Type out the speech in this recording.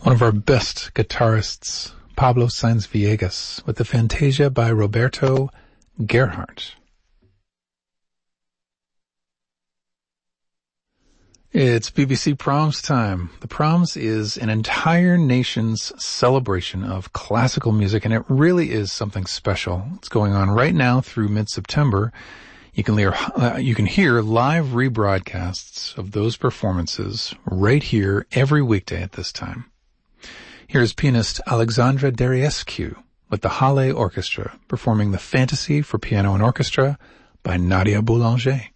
One of our best guitarists, Pablo Sainz Villegas, with the Fantasia by Roberto Gerhardt. It's BBC Proms time. The Proms is an entire nation's celebration of classical music, and it really is something special. It's going on right now through mid-September. You can hear live rebroadcasts of those performances right here every weekday at this time. Here's pianist Alexandra Deriescu with the Halle Orchestra performing the Fantasy for Piano and Orchestra by Nadia Boulanger.